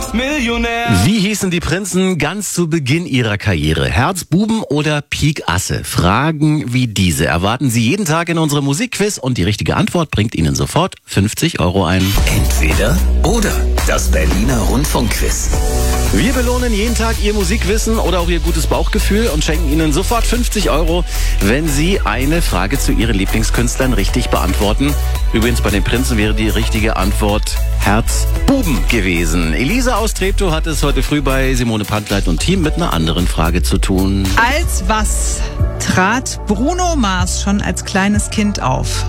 Millionär. Wie hießen die Prinzen ganz zu Beginn ihrer Karriere? Herzbuben oder Pik Asse? Fragen wie diese erwarten Sie jeden Tag in unserem Musikquiz und die richtige Antwort bringt Ihnen sofort 50 € ein. Entweder oder. Das Berliner Rundfunkquiz. Wir belohnen jeden Tag Ihr Musikwissen oder auch Ihr gutes Bauchgefühl und schenken Ihnen sofort 50 €, wenn Sie eine Frage zu Ihren Lieblingskünstlern richtig beantworten. Übrigens bei den Prinzen wäre die richtige Antwort Herzbuben gewesen. Elisa aus Treptow hat es heute früh bei Simone Pantleit und Team mit einer anderen Frage zu tun. Als was trat Bruno Mars schon als kleines Kind auf?